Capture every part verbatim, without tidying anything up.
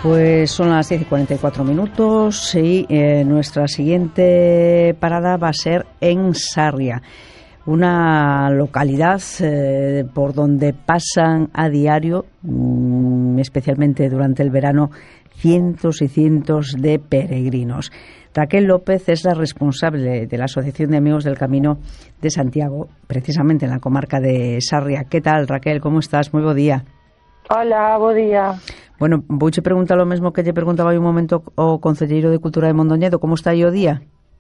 Pues son las diez y cuarenta y cuatro minutos y eh, nuestra siguiente parada va a ser en Sarria, una localidad eh, por donde pasan a diario, mmm, especialmente durante el verano, cientos y cientos de peregrinos. Raquel López es la responsable de la Asociación de Amigos del Camino de Santiago, precisamente en la comarca de Sarria. ¿Qué tal, Raquel? ¿Cómo estás? Muy bo día. Hola, bo día. Bueno, vouche preguntar lo mesmo que lle preguntaba hai un momento o concelleiro de Cultura de Mondoñedo. Como está aí o día?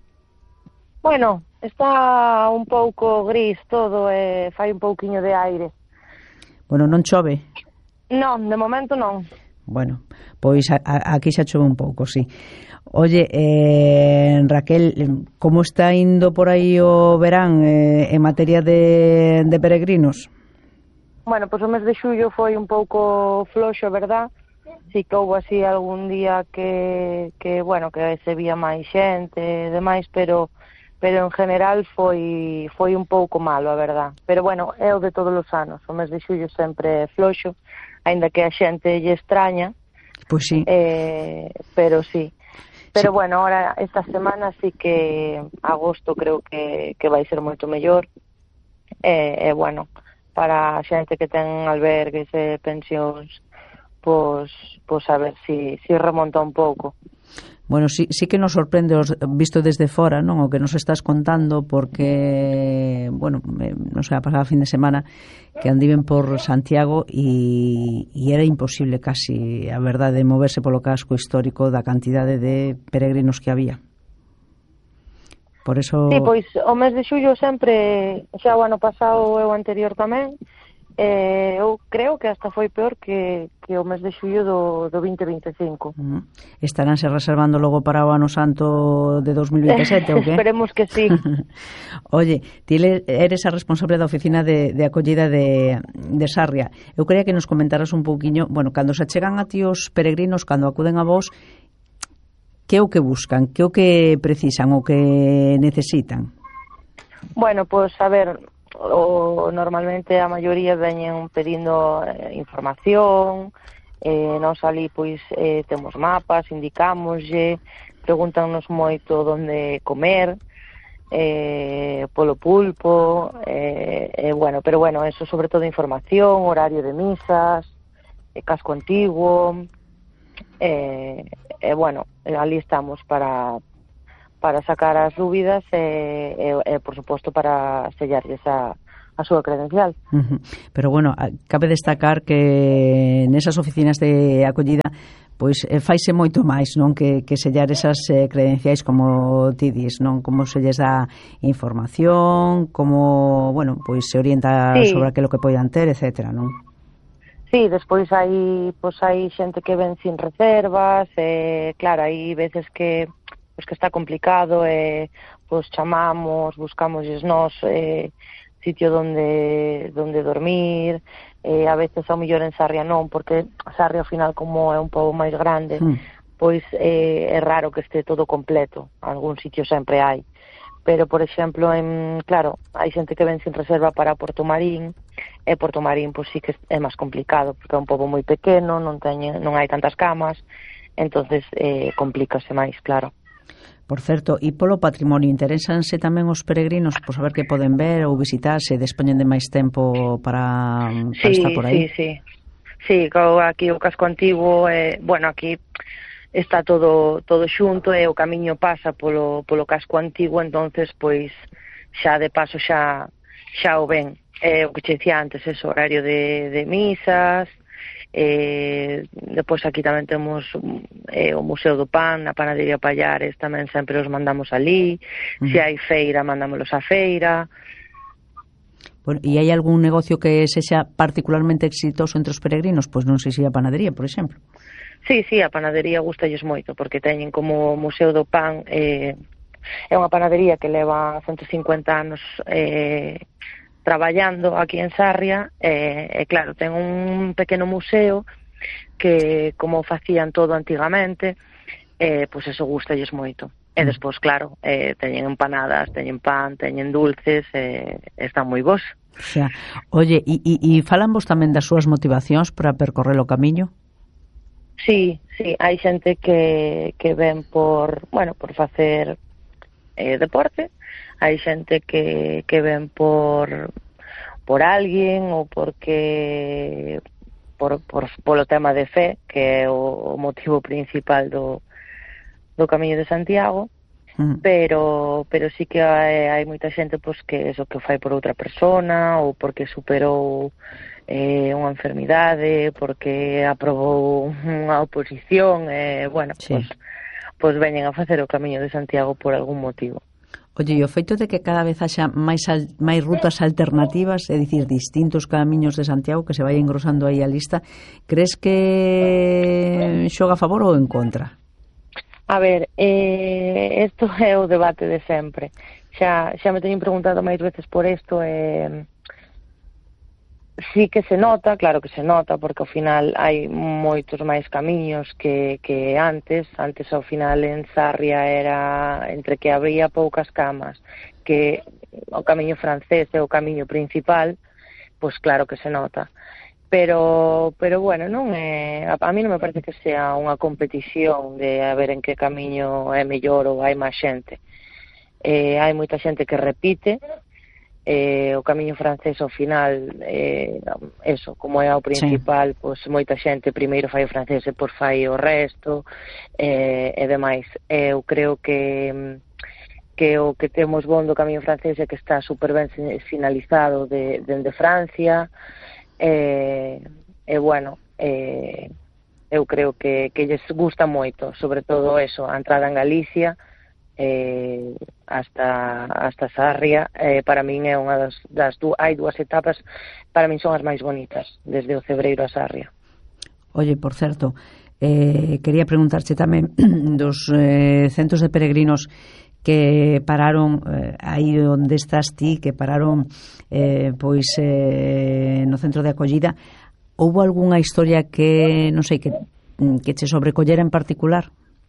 Bueno, está un pouco gris todo e fai un pouquiño de aire. Bueno, non chove? Non, de momento non. Bueno, pois a, a, aquí xa chove un pouco, sí. Oye, eh, Raquel, como está indo por aí o verán eh, en materia de, de peregrinos? Bueno, pois o mes de xullo foi un pouco floxo, verdad? Si que houve así algún día que, que bueno, que se vía máis xente e demais, pero pero en general foi foi un pouco malo, a verdad. Pero bueno, é o de todos os anos, o mes de xullo sempre é floxo, aínda que a xente lle extraña. Pois sí. Eh, pero sí. Pero sí. Bueno, ahora esta semana sí que agosto creo que, que vai ser moito mellor. E, eh, eh, bueno, para a xente que ten albergues e pensións, pois, pois a ver si, si remonta un pouco. Bueno, sí, sí que nos sorprende os, visto desde fora, non? O que nos estás contando, porque, bueno, non sei, a pasada fin de semana que andiven por Santiago e, e era imposible casi, a verdade, moverse polo casco histórico da cantidade de peregrinos que había. Por eso... Sí, pois o mes de xullo sempre, xa o ano pasado e o anterior tamén, eh, eu creo que hasta foi peor que, que o mes de xullo do, do vinte vinte e cinco. Uh-huh. Estaránse reservando logo para o ano santo de dos mil vinte e sete, ou que? Esperemos que sí. Oye, ti eres a responsable da oficina de, de acollida de, de Sarria. Eu quería que nos comentaras un pouquiño, bueno, cando se chegan a ti os peregrinos, cando acuden a vos, que é o que buscan, que é o que precisan, o que necesitan? Bueno, pois, a ver, o, normalmente a maioría veñen pedindo eh, información, eh, nos ali pois eh, temos mapas, indicámoslle, pregúntanos moito onde comer, eh, polo pulpo, eh, eh, bueno, pero bueno, eso sobre todo información, horario de misas, eh, casco antiguo, eh, eh, bueno, ali estamos para para sacar as dúbidas e, e, e por suposto, para sellarlles a, a súa credencial. Uh-huh. Pero bueno, cabe destacar que nesas oficinas de acollida pois eh, faise moito máis, non, que, que sellar esas eh, credenciais, como ti dis, non, como se lles dá información, como, bueno, pois se orienta sí. sobre aquilo que poidan ter, etcétera, non? Sí, despois hai, pois hai xente que ven sin reservas, e claro, hai veces que pois que está complicado, e pois chamamos, buscamosles nós eh, sitio donde donde dormir, eh, a veces ao mellor en Sarria non, porque Sarria ao final como é un pouco máis grande, mm. pois eh, é raro que este todo completo, algún sitio sempre hai. Pero, por exemplo, en, claro, hai xente que ven sin reserva para Porto Marín, e Porto Marín pois sí que é máis complicado, porque é un pobo moi pequeno, non teñe, non hai tantas camas, entonces eh, complícase máis, claro. Por certo, e polo patrimonio, interesanse tamén os peregrinos por saber que poden ver ou visitar, se dispoñen de máis tempo para, para sí, estar por aí? Sí, sí, sí. Aquí o casco antigo, eh, bueno, aquí está todo todo xunto e o camiño pasa polo, polo casco antigo, entonces, pois, xa de paso xa xa o ven. Eh, o que che dicía antes, eso, horario de, de misas. Eh, depois aquí tamén temos eh, o Museo do Pan, a Panadería Pallares, tamén sempre os mandamos ali. Uh-huh. Se hai feira, mandámolos á feira. Bueno, e hai algún negocio que sexa particularmente exitoso entre os peregrinos? Pois non sei se a panadería, por exemplo. Sí, sí, a panadería gustalles moito, porque teñen como o Museo do Pan, eh, é unha panadería que leva ciento cincuenta anos eh, traballando aquí en Sarria, e, e claro, ten un pequeno museo que, como facían todo antigamente, eh, pois eso gustalles moito. E despois, claro, eh, teñen empanadas, teñen pan, teñen dulces, e eh, están moi bons. O sea, oye, e, e, e falan vos tamén das súas motivacións para percorrer o camiño? Sí, sí, hai xente que, que ven por, bueno, por facer eh, deporte, hai xente que, que ven por por alguén ou porque por, por polo tema de fe, que é o, o motivo principal do, do Camiño de Santiago, mm. pero pero sí que hai, hai moita xente pois que eso que o fai por outra persona ou porque superou eh, unha enfermidade, porque aprobou unha oposición, eh, bueno, sí. pois, pois veñen a facer o Camiño de Santiago por algún motivo. Oye, e o feito de que cada vez haxa máis, al, máis rutas alternativas, é dicir, distintos camiños de Santiago, que se vai engrosando aí a lista, crees que xoga a favor ou en contra? A ver, eh, isto é o debate de sempre. Xa, xa me teñen preguntado máis veces por isto, eh, sí que se nota, claro que se nota, porque ao final hai moitos máis camiños que, que antes. Antes, ao final, en Sarria era entre que había poucas camas, que o camiño francés é o camiño principal, pois claro que se nota. Pero, pero bueno, non é, a, a mí non me parece que sea unha competición de a ver en que camiño é mellor ou hai máis xente. Eh, hai moita xente que repite, Eh, o camiño francés ao final eh, eso, como é o principal, sí. Pois moita xente primeiro fai o francés e por fai o resto eh, e demais. Eu creo que que o que temos bon do camiño francés é que está super ben sinalizado de, dende Francia e, e bueno eh, eu creo que, que lles gusta moito, sobre todo eso, a entrada en Galicia eh, hasta hasta Sarria, eh, para min é unha das, das du, hai dúas etapas, para min son as máis bonitas, desde o Cebreiro a Sarria. Oye, por certo, eh, quería preguntarche tamén dos eh, centros de peregrinos que pararon eh, aí onde estás ti, que pararon eh, pois eh, no centro de acollida. Houbo algunha historia que, non sei, que, que che sobrecollera en particular?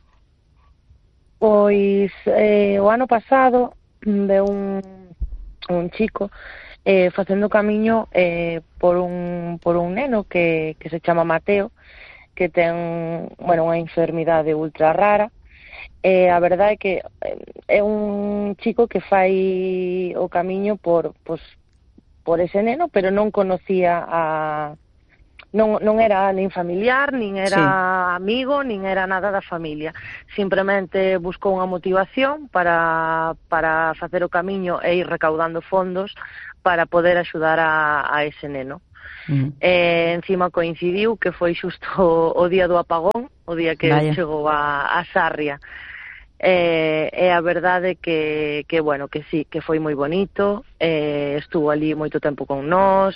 Pois eh, o ano pasado de un, un chico eh, facendo camiño eh, por un por un neno que, que se chama Mateo, que ten, bueno, unha enfermidade ultra rara. Eh, a verdade é que é un chico que fai o camiño por, pues, por ese neno, pero non conocía a... Non, non era nin familiar, nin era sí. amigo, nin era nada da familia. Simplemente buscou unha motivación para, para facer o camiño e ir recaudando fondos para poder axudar a, a ese neno. Uh-huh. E encima coincidiu que foi xusto o, o día do apagón, o día que Vaya. chegou a, a Sarria. E, e a verdade que, que, bueno, que sí, que foi moi bonito, e estuvo ali moito tempo con nós,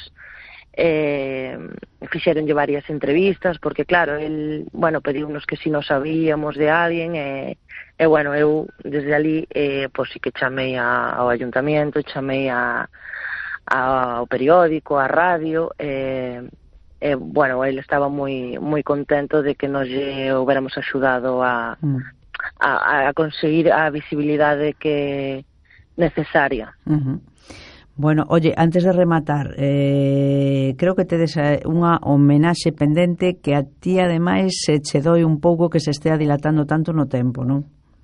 eh, fixeronlle varias entrevistas, porque claro, el, bueno, pediunos que si nos sabíamos de alguén, e, e bueno, eu desde ali, eh, pois sí que chamei a, ao ayuntamiento, chamei a, a, ao periódico, a radio, e, e bueno, el estaba moi moi contento de que nos lle houbéramos axudado a, mm. a, a conseguir a visibilidade que necesaria. Uh-huh. Bueno, oye, antes de rematar, eh, creo que tedes unha homenaxe pendente que a ti, ademais, se che doi un pouco que se estea dilatando tanto no tempo, non?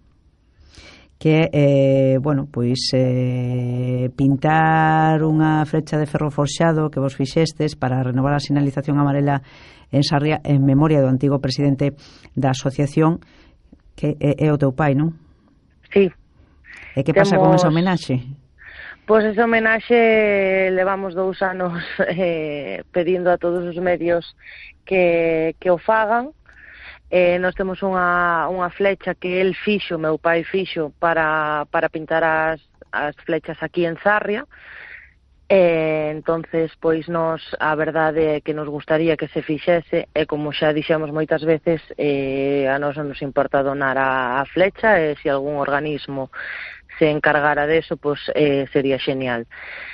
Que, eh, bueno, pois eh, pintar unha flecha de ferro forxado que vos fixestes para renovar a sinalización amarela en Sarria en memoria do antigo presidente da asociación, que é, é o teu pai, non? Sí. E que pasa Temos... con esa homenaxe? Pois esa homenaxe levamos dous anos eh, pedindo a todos os medios que, que o fagan. Eh, nós temos unha, unha flecha que el fixo, meu pai fixo, para, para pintar as, as flechas aquí en Sarria. Eh, entonces, pois nos, a verdade é que nos gustaría que se fixese, e como xa dixemos moitas veces, eh, a nós non nos importa donar a, a flecha, e se algún organismo se encargara de eso, pois eh, sería genial.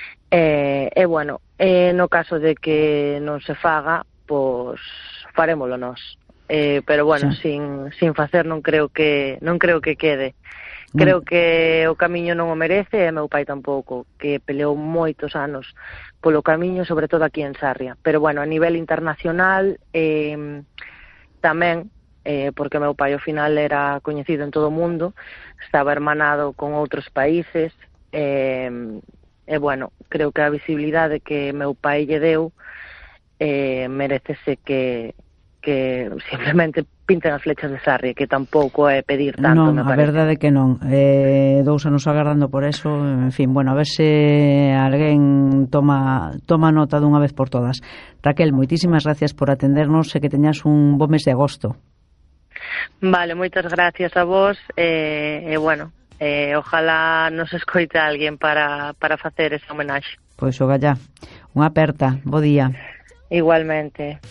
E eh, eh, bueno, eh, no caso de que non se faga, pois farémolo nós. Eh, pero bueno, sí. sin sin facer non creo que non creo que quede. Creo que o camiño non o merece, e meu pai tampouco, que peleou moitos anos polo camiño, sobre todo aquí en Sarria. Pero bueno, a nivel internacional, eh, tamén, eh, porque meu pai ao final era coñecido en todo o mundo, estaba hermanado con outros países, e, e bueno, creo que a visibilidade que meu pai lle deu eh, merecese que, que simplemente pinten as flechas de Sarria, que tampouco é pedir tanto, non, me a parece. verdade que non. Eh, dous anos agardando por eso, en fin, bueno, a ver se alguén toma toma nota dunha vez por todas. Raquel, moitísimas gracias por atendernos e que teñas un bo mes de agosto. Vale, moitas gracias a vos, e, eh, eh, bueno, eh, ojalá nos escoite alguén para, para facer esa homenaxe. Pois o gallá, unha aperta, bo día. Igualmente.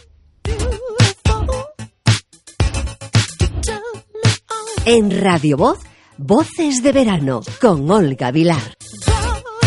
En Radio Voz, Voces de Verano, con Olga Vilar.